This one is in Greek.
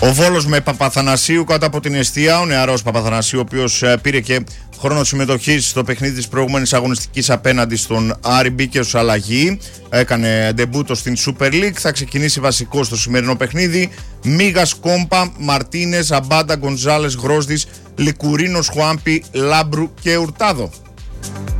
Ο Βόλος με Παπαθανασίου κάτω από την εστία. Ο νεαρός Παπαθανασίου, ο οποίος πήρε και χρόνο συμμετοχής στο παιχνίδι της προηγούμενης αγωνιστικής απέναντι στον Άρη, μπήκε ως αλλαγή. Έκανε ντεμπούτο στην Super League. Θα ξεκινήσει βασικό στο σημερινό παιχνίδι. Μίγας, Κόμπα, Μαρτίνες, Αμπάντα, Γκονζάλες, Γρόσδης, Λικουρίνος, Χουάμπι, Λάμπρου και Ουρτάδο.